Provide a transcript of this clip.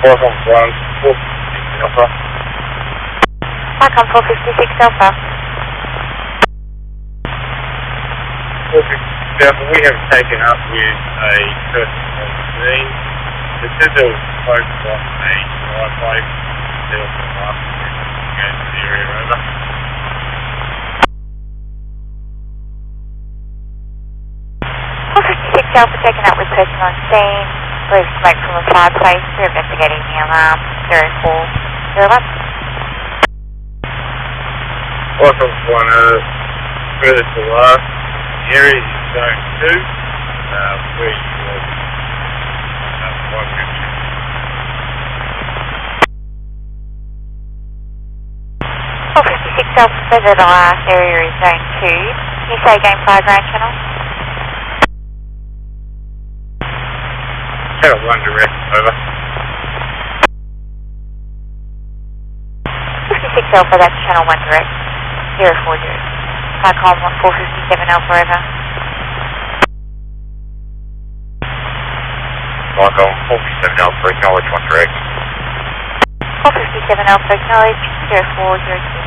1, 456 Alpha. Icon 456 Alpha. 456 Alpha, we have taken up with a person on the scene. It said there was smoke on a driveway. There was some last going to the area, over. 456 Alpha taken up with person on scene. Believe smoke from a fireplace. We're investigating the alarm. 0401. Icon 1, further to the last. The area is zone 2, where you will one movement. 456 Alpha further to the last area is zone 2. Can you say again, fire ground channel? Channel 1 direct, over. 56 Alpha, that's channel 1 direct. 040. Icon 457 Alpha, over. Icon 457 Alpha, acknowledge 1 direct. 457 Alpha, acknowledge 0402.